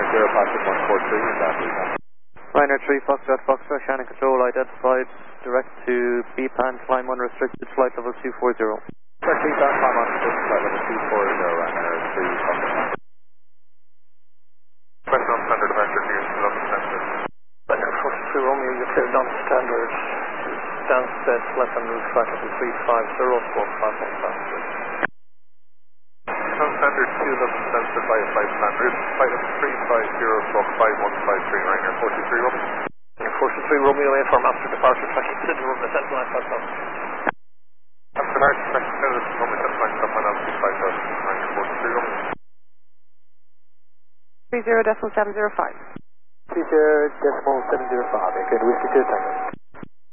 Patrick 143, and that is that. Liner 3, Foxtrot, Shannon Control, identified, direct to BPAN, climb unrestricted, flight level 240. Direct BPAN, climb unrestricted, flight level 240, Liner 3, Foxtrot. Question on standard departure to use London Center. Liner 42 Romeo, you're cleared down to standard. Stansted, left on route, flight level 350, squawk 515. On standard 2 London Center by flight plan route, flight level 350, squawk 5153, Ryanair 43 Romeo. Ryanair 43 Romeo, A for master departure, tracking Sydney Romeo, Central Line 5000. After departure, tracking Sydney Romeo, Central Line 5000, Ryanair 43 Romeo. 30.705. 30.705, okay, Whiskey 2 Tango.